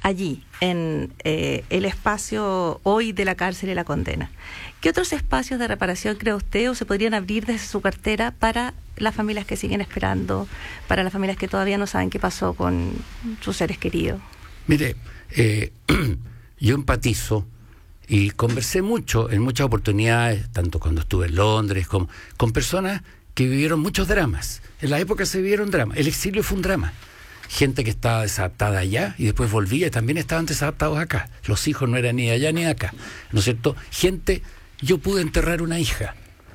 allí, en el espacio hoy de la cárcel y la condena. ¿Qué otros espacios de reparación cree usted o se podrían abrir desde su cartera para las familias que siguen esperando, para las familias que todavía no saben qué pasó con sus seres queridos? Mire, yo empatizo y conversé mucho, en muchas oportunidades, tanto cuando estuve en Londres, como con personas que vivieron muchos dramas. En la época se vivieron dramas. El exilio fue un drama. Gente que estaba desadaptada allá y después volvía y también estaban desadaptados acá. Los hijos no eran ni de allá ni de acá, ¿no es cierto? Yo pude enterrar una hija,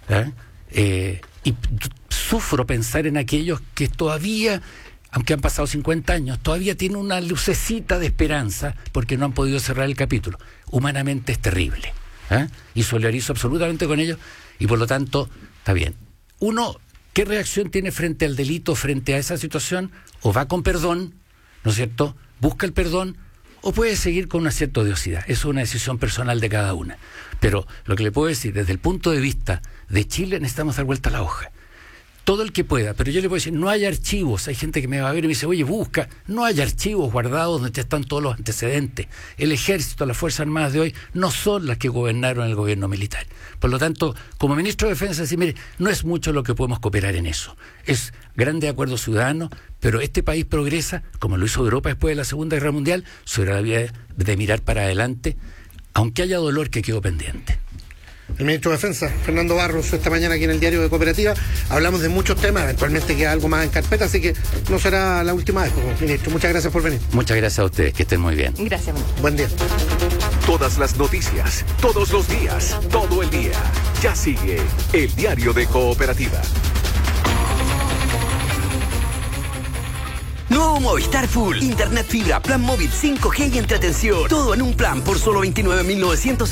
y sufro pensar en aquellos que todavía, aunque han pasado 50 años, todavía tienen una lucecita de esperanza porque no han podido cerrar el capítulo. Humanamente es terrible, y solidarizo absolutamente con ellos, y por lo tanto, está bien. Uno, ¿qué reacción tiene frente al delito, frente a esa situación? O va con perdón, ¿no es cierto? Busca el perdón, o puede seguir con una cierta odiosidad. Eso es una decisión personal de cada una. Pero lo que le puedo decir, desde el punto de vista de Chile, necesitamos dar vuelta a la hoja. Todo el que pueda, pero yo le puedo decir, no hay archivos. Hay gente que me va a ver y me dice, oye, busca. No hay archivos guardados donde están todos los antecedentes. El ejército, las Fuerzas Armadas de hoy, no son las que gobernaron el gobierno militar. Por lo tanto, como ministro de Defensa, decir, mire, no es mucho lo que podemos cooperar en eso. Es grande acuerdo ciudadano, pero este país progresa, como lo hizo Europa después de la Segunda Guerra Mundial, sobre la vía de mirar para adelante, aunque haya dolor que quedó pendiente. El ministro de Defensa, Fernando Barros, esta mañana aquí en el Diario de Cooperativa. Hablamos de muchos temas, eventualmente queda algo más en carpeta, así que no será la última vez, ministro. Muchas gracias por venir. Muchas gracias a ustedes, que estén muy bien. Gracias, ministro. Buen día. Todas las noticias, todos los días, todo el día. Ya sigue el Diario de Cooperativa. Nuevo Movistar Full. Internet fibra, plan móvil 5G y entretención. Todo en un plan por solo 29.900